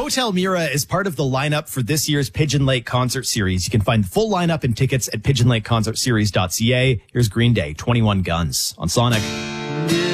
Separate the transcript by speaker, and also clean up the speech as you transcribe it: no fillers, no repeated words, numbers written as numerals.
Speaker 1: Hotel Mira is part of the lineup for this year's Pigeon Lake Concert Series. You can find the full lineup and tickets at pigeonlakeconcertseries.ca. Here's Green Day, 21 Guns on Sonic.